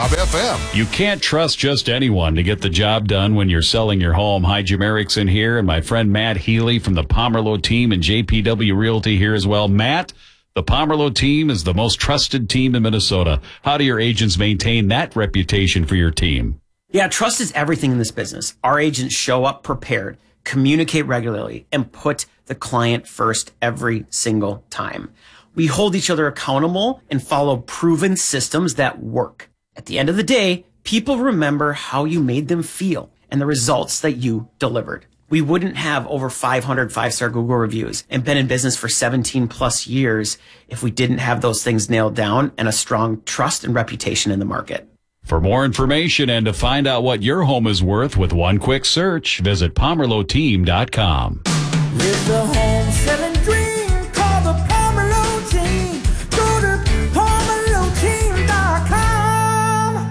Bob FM. You can't trust just anyone to get the job done when you're selling your home. Hi, Jim Erickson here, and my friend Matt Healy from the Pomerleau team and JPW Realty here as well. Matt, the Pomerleau team is the most trusted team in Minnesota. How do your agents maintain that reputation for your team? Yeah, trust is everything in this business. Our agents show up prepared, communicate regularly, and put the client first every single time. We hold each other accountable and follow proven systems that work. At the end of the day, people remember how you made them feel and the results that you delivered. We wouldn't have over 500 five-star Google reviews and been in business for 17 plus years if we didn't have those things nailed down and a strong trust and reputation in the market. For more information and to find out what your home is worth with one quick search, visit PomerleauTeam.com. Live the home selling dream, call the Pomerleau team. Go to PomerleauTeam.com.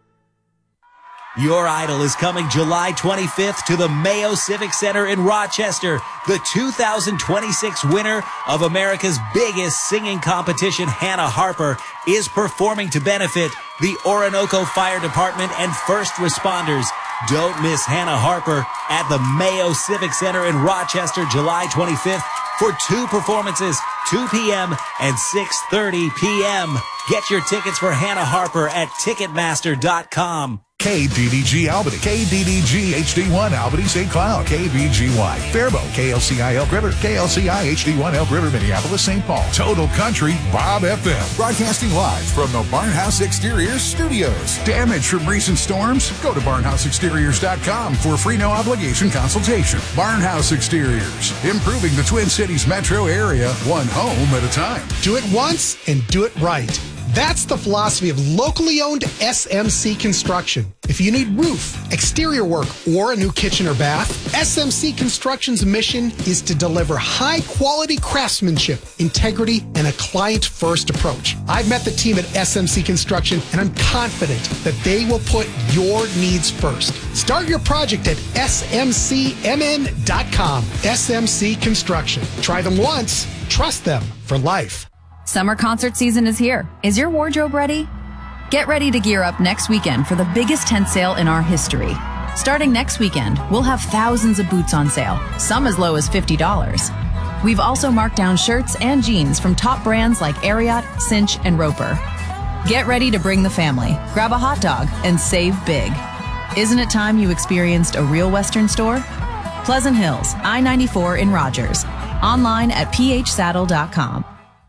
Your Idol is coming July 25th to the Mayo Civic Center in Rochester. The 2026 winner of America's biggest singing competition, Hannah Harper, is performing to benefit the Orinoco Fire Department and first responders. Don't miss Hannah Harper at the Mayo Civic Center in Rochester, July 25th for 2 performances, 2 p.m. and 6:30 p.m. Get your tickets for Hannah Harper at Ticketmaster.com. KDDG Albany, KDDG HD1 Albany St. Cloud, KVGY Faribault, KLCI Elk River, KLCI HD1 Elk River Minneapolis St. Paul. Total Country Bob FM. Broadcasting live from the Barnhouse Exteriors studios. Damage from recent storms? Go to barnhouseexteriors.com for free no obligation consultation. Barnhouse Exteriors, improving the Twin Cities metro area one home at a time. Do it once and do it right. That's the philosophy of locally owned SMC Construction. If you need roof, exterior work, or a new kitchen or bath, SMC Construction's mission is to deliver high-quality craftsmanship, integrity, and a client-first approach. I've met the team at SMC Construction, and I'm confident that they will put your needs first. Start your project at smcmn.com. SMC Construction. Try them once, trust them for life. Summer concert season is here. Is your wardrobe ready? Get ready to gear up next weekend for the biggest tent sale in our history. Starting next weekend, we'll have thousands of boots on sale, some as low as $50. We've also marked down shirts and jeans from top brands like Ariat, Cinch, and Roper. Get ready to bring the family, grab a hot dog, and save big. Isn't it time you experienced a real Western store? Pleasant Hills, I-94 in Rogers. Online at phsaddle.com.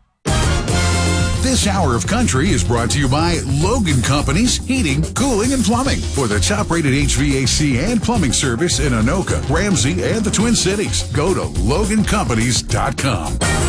This hour of country is brought to you by Logan Companies Heating, Cooling, and Plumbing. For the top-rated HVAC and plumbing service in Anoka, Ramsey, and the Twin Cities, go to logancompanies.com.